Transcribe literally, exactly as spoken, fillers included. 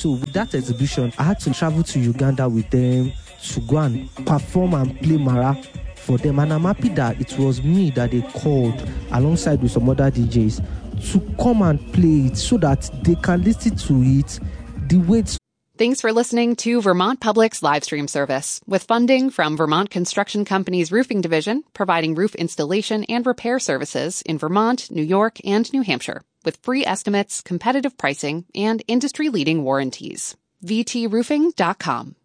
So with that exhibition, I had to travel to Uganda with them to go and perform and play Mara for them. And I'm happy that it was me that they called alongside with some other D Js to come and play it so that they can listen to it the way it's. Thanks for listening to Vermont Public's live stream service with funding from Vermont Construction Company's Roofing Division, providing roof installation and repair services in Vermont, New York, and New Hampshire with free estimates, competitive pricing, and industry-leading warranties. v t roofing dot com.